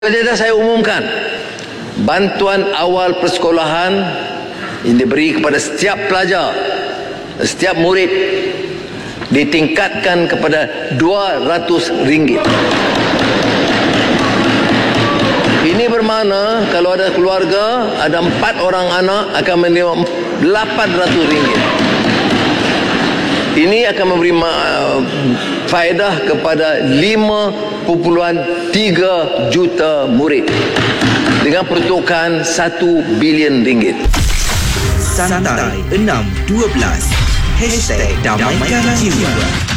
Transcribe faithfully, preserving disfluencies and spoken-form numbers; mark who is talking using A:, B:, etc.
A: Jadi dah saya umumkan bantuan awal persekolahan yang diberi kepada setiap pelajar, setiap murid ditingkatkan kepada dua ratus ringgit. Ini bermakna kalau ada keluarga, ada empat orang anak akan menerima lapan ratus ringgit. Ini akan memberi faedah kepada lima perpuluhan tiga juta murid dengan peruntukan satu bilion ringgit.
B: Santai enam dua belas Hashtag Damaikan Jiwa.